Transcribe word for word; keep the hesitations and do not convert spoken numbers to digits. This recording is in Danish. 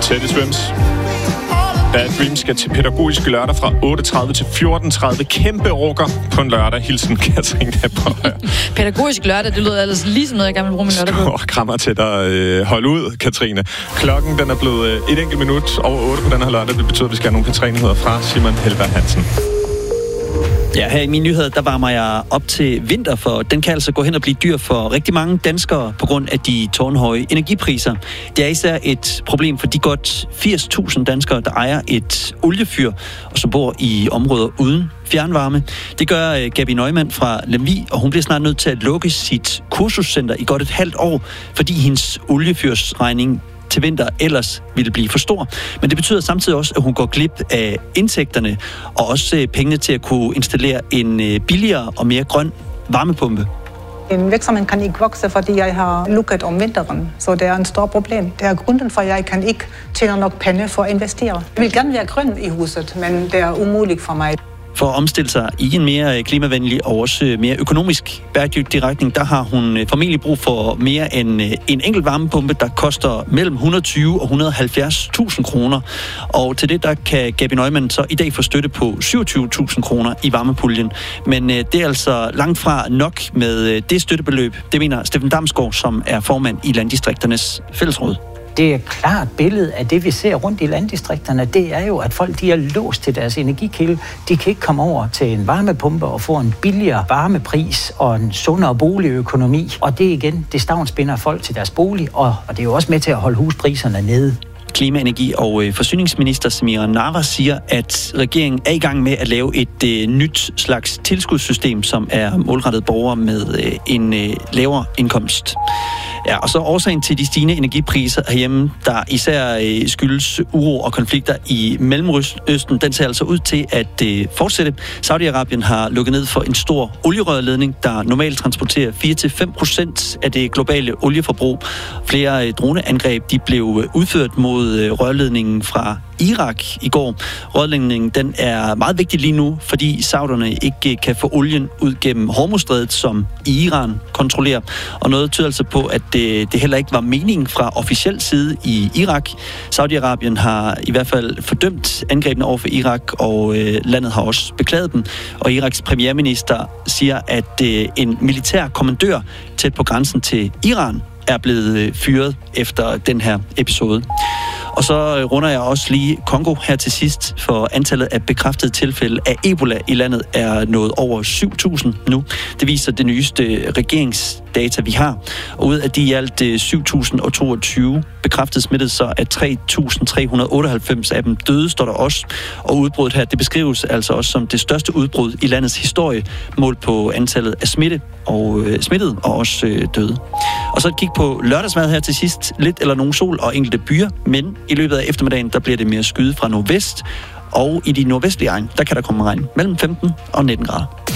Teddy Swims. Bad Dreams skal til pædagogisk lørdag fra otte tredive til fjorten tredive. Kæmpe rukker på en lørdag. Hilsen Katrine Brøndhøj. Pædagogisk lørdag, det lyder ellers lige som noget, jeg gerne vil bruge min lørdag på. Stor krammer til dig. Øh, hold ud, Katrine. Klokken den er blevet øh, et enkelt minut over otte på den her lørdag. Det betyder, at vi skal have nogle Katrine-nyheder fra Simon Helberg Hansen. Ja, her i mine nyheder, der varmer jeg op til vinter, for den kan altså gå hen og blive dyr for rigtig mange danskere på grund af de tårnhøje energipriser. Det er især et problem for de godt firs tusind danskere, der ejer et oliefyr, og som bor i områder uden fjernvarme. Det gør uh, Gabi Neumann fra Lemvig, og hun bliver snart nødt til at lukke sit kursuscenter i godt et halvt år, fordi hendes oliefyrsregning til vinter ellers ville blive for stor. Men det betyder samtidig også, at hun går glip af indtægterne og også pengene til at kunne installere en billigere og mere grøn varmepumpe. En virksomhed kan ikke vokse, fordi jeg har lukket om vinteren, så det er en stor problem. Det er grunden for, at jeg kan ikke tjene nok penge for at investere. Jeg vil gerne være grøn i huset, men det er umuligt for mig. For at omstille sig i en mere klimavenlig og også mere økonomisk bæredygtig retning, der har hun formentlig brug for mere end en enkelt varmepumpe, der koster mellem et hundrede og tyve og et hundrede og halvfjerds tusind kroner. Og til det, der kan Gabi Neumann så i dag få støtte på syvogtyve tusind kroner i varmepuljen. Men det er altså langt fra nok med det støttebeløb, det mener Steffen Damsgaard, som er formand i Landdistrikternes Fællesråd. Det er et klart billede af det, vi ser rundt i landdistrikterne. Det er jo, at folk de er låst til deres energikilde. De kan ikke komme over til en varmepumpe og få en billigere varmepris og en sundere boligøkonomi. Og det igen, det stavnsbinder folk til deres bolig, og, og det er jo også med til at holde huspriserne nede. Klima-, energi- og forsyningsminister Samira Nawa siger, at regeringen er i gang med at lave et øh, nyt slags tilskudssystem, som er målrettet borgere med øh, en øh, lavere indkomst. Ja, og så årsagen til de stigende energipriser herhjemme, der især øh, skyldes uro og konflikter i Mellemøsten, den ser altså ud til at øh, fortsætte. Saudi-Arabien har lukket ned for en stor olierørledning, der normalt transporterer fire til fem procent af det globale olieforbrug. Flere øh, droneangreb de blev udført mod øh, rørledningen fra Irak i går. Rørledningen den er meget vigtig lige nu, fordi sauderne ikke kan få olien ud gennem Hormuzstrædet, som Iran kontrollerer. Og noget tyder altså på, at det, det heller ikke var meningen fra officiel side i Irak. Saudi-Arabien har i hvert fald fordømt angrebene over for Irak, og øh, landet har også beklaget dem. Og Iraks premierminister siger, at øh, en militær kommandør tæt på grænsen til Iran er blevet øh, fyret efter den her episode. Og så runder jeg også lige Kongo her til sidst, for antallet af bekræftede tilfælde af Ebola i landet er nået over syv tusind nu. Det viser det nyeste regeringsdata, vi har. Og ud af de i alt syv tusind og toogtyve bekræftede smittede, så er tre tusind tre hundrede og otteoghalvfems af dem døde, står der også. Og udbruddet her, det beskrives altså også som det største udbrud i landets historie, målt på antallet af smitte og øh, smittede og også øh, døde. Og så et kig på lørdagsmad her til sidst. Lidt eller nogen sol og enkelte byer, men i løbet af eftermiddagen, der bliver det mere skyde fra nordvest, og i de nordvestlige egne, der kan der komme regn mellem femten og nitten grader.